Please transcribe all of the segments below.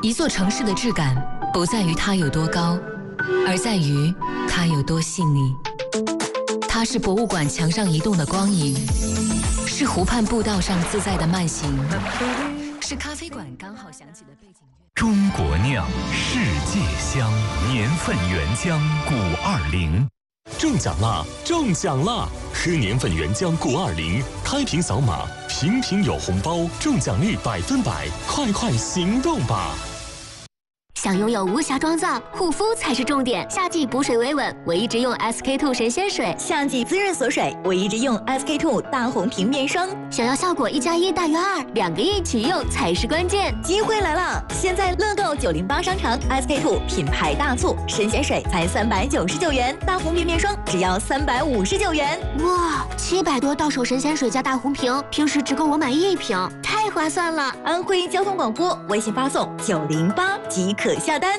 一座城市的质感不在于它有多高，而在于它有多细腻。它是博物馆墙上移动的光影，是湖畔步道上自在的慢行，是咖啡馆刚好响起的背景乐。 中国酿，世界香，年份原浆520。 中奖啦！中奖啦！喝年份原浆520，开瓶扫码，瓶瓶有红包，中奖率100%，快快行动吧！ 想拥有无瑕妆造，护肤才是重点。夏季补水维稳，我一直用 SK-II 神仙水； 夏季滋润锁水，我一直用 SK-II 大红瓶面霜。 想要效果1+1大于2，2个一起用才是关键。 机会来了！现在乐购908商城 SK-II 品牌大促，神仙水才399元，大红瓶面霜只要359元。 哇，700多到手神仙水加大红瓶，平时只够我买1瓶，太划算了！ 安徽交通广播微信发送908即可下单。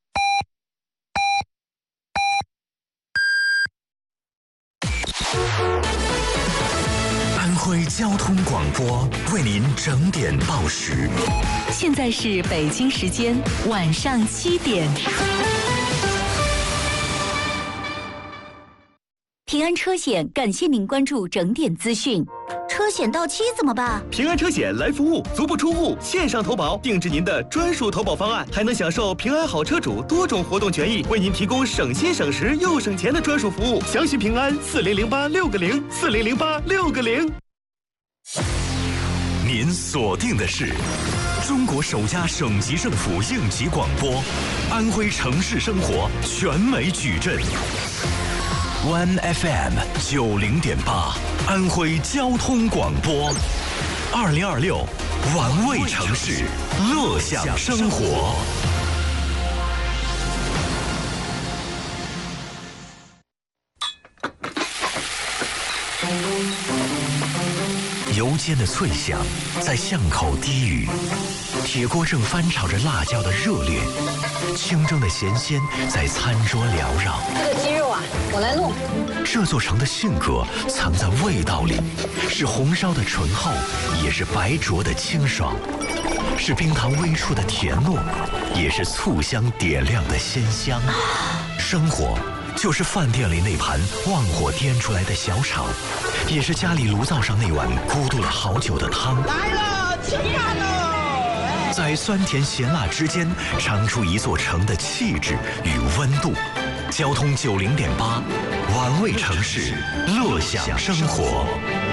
安徽交通广播为您整点报时。 现在是北京时间晚上7点。 平安车险感谢您关注整点资讯。车险到期怎么办？ 平安车险来服务，足不出户，线上投保，定制您的专属投保方案，还能享受平安好车主多种活动权益，为您提供省心省时又省钱的专属服务。详询平安4008-6个0，4008-6个0。 您锁定的是中国首家省级政府应急广播，安徽城市生活全美矩阵。One FM 90.8，安徽交通广播，2026，玩味城市，乐享生活。油煎的脆响在巷口低语，铁锅正翻炒着辣椒的热烈，清蒸的咸鲜在餐桌缭绕。 这个鸡肉啊，我来弄。 这座城的性格藏在味道里，是红烧的醇厚，也是白灼的清爽，是冰糖微出的甜糯，也是醋香点亮的鲜香。生活就是饭店里那盘旺火颠出来的小炒，也是家里炉灶上那碗咕嘟了好久的汤。 来了，起来了！ 在酸甜咸辣之间，尝出一座城的气质与温度。交通90.8，玩味城市，乐享生活。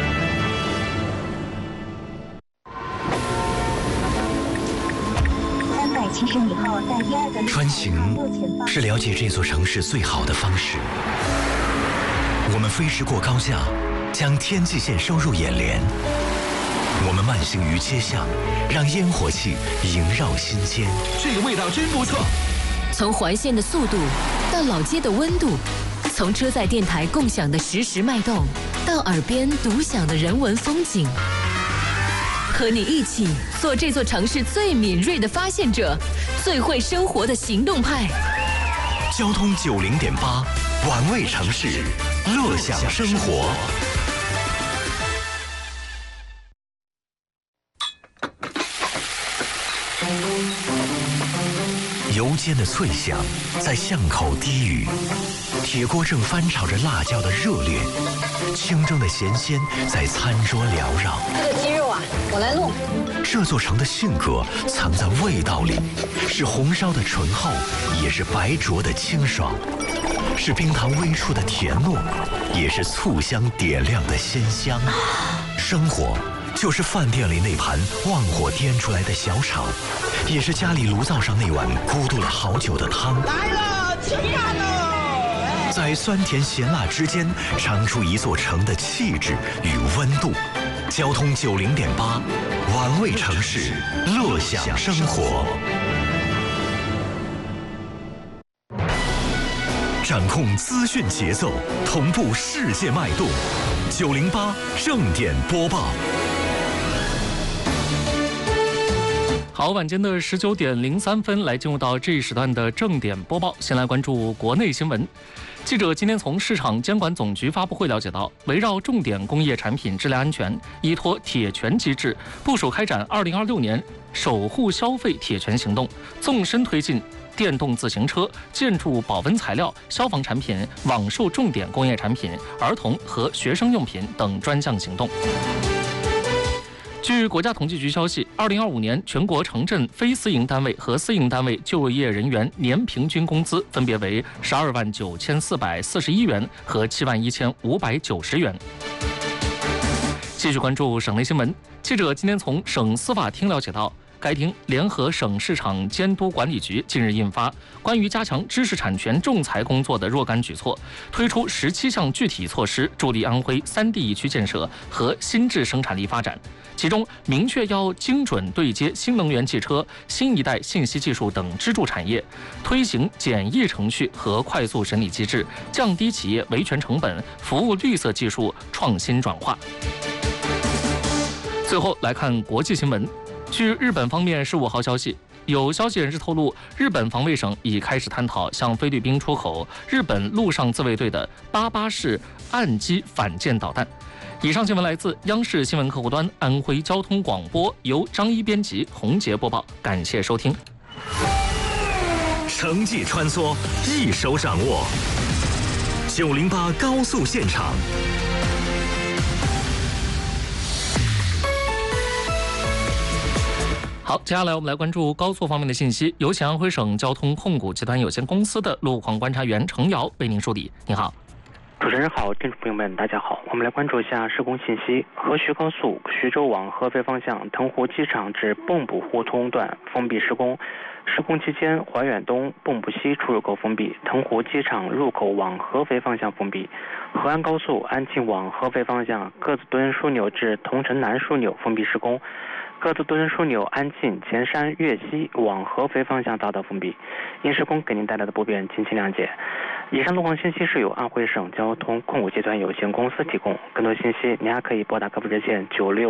370米后在第2个穿行是了解这座城市最好的方式。我们飞驰过高架，将天际线收入眼帘。我们慢行于街巷，让烟火气萦绕心间。 这个味道真不错。 从环线的速度到老街的温度，从车载电台共享的实时脉动，到耳边独享的人文风景。和你一起做这座城市最敏锐的发现者，最会生活的行动派。 交通90.8，玩味城市，乐享生活。油煎的脆响在巷口低语，铁锅正翻炒着辣椒的热烈，清蒸的咸鲜在餐桌缭绕。 这个鸡肉啊，我来弄。 这座城的性格藏在味道里，是红烧的醇厚，也是白灼的清爽，是冰糖微出的甜糯，也是醋香点亮的鲜香。生活就是饭店里那盘旺火颠出来的小炒，也是家里炉灶上那碗咕嘟了好久的汤。 来了，起来了！ 在酸甜咸辣之间，尝出一座城的气质与温度。交通90.8，玩味城市，乐享生活。掌控资讯节奏，同步世界脉动。908正点播报。 好，晚间的19点03分，来进入到这一时段的正点播报。先来关注国内新闻。 记者今天从市场监管总局发布会了解到，围绕重点工业产品质量安全，依托铁权机制，部署开展2026年守护消费铁权行动，纵深推进电动自行车、建筑保温材料、消防产品、网售重点工业产品、儿童和学生用品等专项行动。据国家统计局消息，2025年全国城镇非私营单位和私营单位就业人员年平均工资分别为129441元和71590元。继续关注省内新闻，记者今天从省司法厅了解到，该厅联合省市场监督管理局近日印发关于加强知识产权仲裁工作的若干举措，推出17项具体措施，助力安徽3地一区建设和新质生产力发展。其中明确要精准对接新能源汽车、新一代信息技术等支柱产业，推行简易程序和快速审理机制，降低企业维权成本，服务绿色技术创新转化。最后来看国际新闻。据日本方面15号消息，有消息人士透露，日本防卫省已开始探讨向菲律宾出口日本陆上自卫队的88式岸基反舰导弹。以上新闻来自央视新闻客户端安徽交通广播，由张一编辑，洪杰播报，感谢收听。 城际穿梭，一手掌握。908高速现场。 好，接下来我们来关注高速方面的信息。有请安徽省交通控股集团有限公司的路况观察员程瑶为您梳理。你好。 主持人好，听众朋友们大家好，我们来关注一下施工信息。河徐高速徐州往合肥方向腾湖机场至蚌埠互通段封闭施工，施工期间怀远东、蚌埠西出入口封闭，腾湖机场入口往合肥方向封闭。河安高速安庆往合肥方向各自墩枢纽至桐城南枢纽封闭施工，各自墩枢纽安庆、前山、粤西往合肥方向遭到封闭，因施工给您带来的不便，敬请谅解。以上路况信息是由安徽省交通控股集团有限公司提供，更多信息您还可以拨打客服热线96。